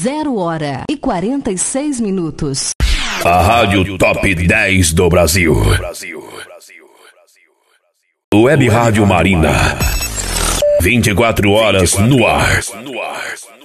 0h46. A Rádio Top 10 do Brasil. Web Rádio Marina. 24 horas no ar.